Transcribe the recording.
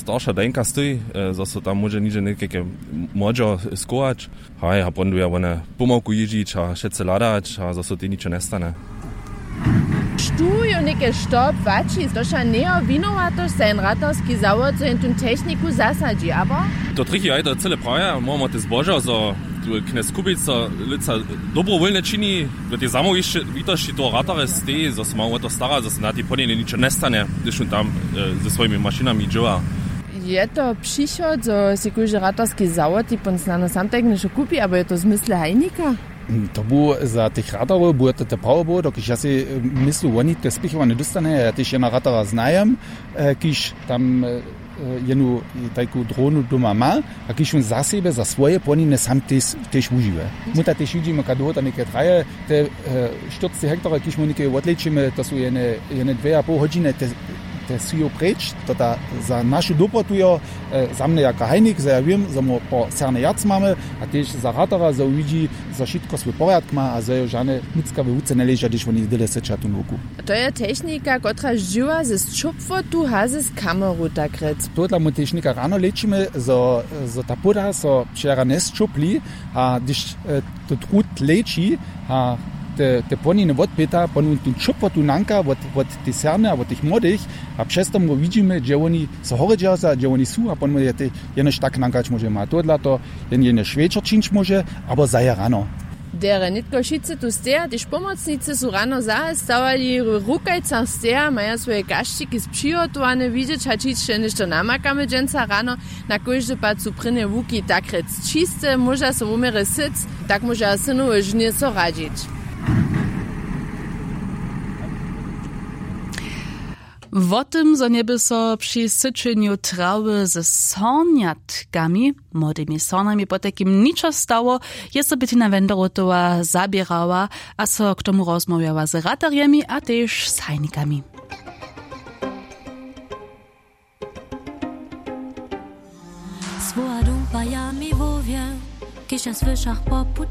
starsza dajnka stoi, so tam może niže nekake młodzio skołać. Haj, a pondu ja one pomałku jeździć, a všetce ladać, a so ty ničo nestane. Štujo neke štop vači, doša neo vinovato sein ratarski zawod, so in tun techniku zasadzi, aber? To trichy aj to cele praja, môžeme te zboža, so knes Kubica lica dobrovoľne čini, do tie zamovítosti toho ratare stejí, so sa malo to stará, so sa na tej podine ničo nestane, když on tam so svojimi mašinami džova. Je to přišod, so si kúže ratarski zawod, ty pon snano sam tak niečo kúpi, aber je to v zmysle hajnika? To bu za tých ratarov, bude to powerboat, dokiž ja si myslu, oni to spichované dostane, ja tiež jedna ratara znajem, kiž tam jednu takú dronu doma má, a kiž on za sebe, za svoje ponine sam tiež užíve. My ta tiež vidíme, kad hota neke traje, te 40 hektare, kiž mu neke odlečíme, to sú jedne 2,5 hodiny, te sujo preč, to za našu dobrotujo, za mne jako hajnik, za ja viem, za mo po serne jac máme, a tiež za ratara, za uvidí, za všetko svoj poriadk má, a za jo žane ľudskavé úce neležia, když oni dele seča tu noku. To je technika, ktorá živa ze čupvo, tu haze z kameru takrec. Tohle mu technika ráno lečíme, za ta poda, so včera nesčupli, a když to trud lečí, a te ponine odpeta, ponu tu čupo tu nanka od te serne a od tých młodých, a přesto mu vidíme, že oni sa hoređia sa, že oni sú, a ponu je jedne tak nankač môže mať. Tohle to jedne švečer činč môže, aber zaja rano. Dere nitko šice tu steja, když pomocnice sú rano zastavali rukajca steja, maja svoje gaščiky spřihotowane, vidieť, a čiče nešto namakame dženca rano, na kojže pa sú prine vuky tak rec čiste, môže sa umere sic, tak môže synu už nieco radiť. O tym, zo nieby so przy syczeniu trawy ze sorniatkami, młodymi sornami, po takim niczo stało, jest so Bettina Wenderotowa zabierała, a so k tomu rozmawiała z ratariami, a też z hajnikami. Svoja dumpa ja mi wówię, kiś ja słyszach poput